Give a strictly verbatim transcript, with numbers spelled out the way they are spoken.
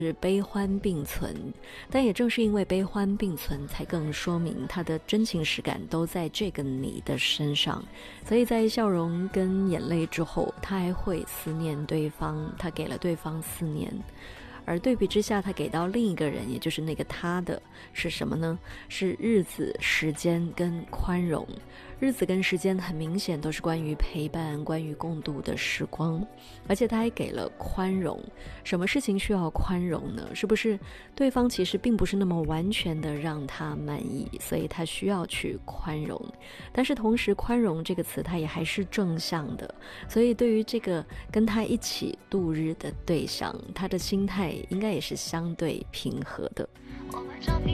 是悲欢并存，但也正是因为悲欢并存，才更说明他的真情实感都在这个你的身上。所以在笑容跟眼泪之后，他还会思念对方，他给了对方思念。而对比之下，他给到另一个人，也就是那个他的是什么呢？是日子、时间跟宽容。日子跟时间很明显都是关于陪伴，关于共度的时光，而且他还给了宽容。什么事情需要宽容呢？是不是对方其实并不是那么完全的让他满意，所以他需要去宽容。但是同时宽容这个词它也还是正向的，所以对于这个跟他一起度日的对象，他的心态应该也是相对平和的。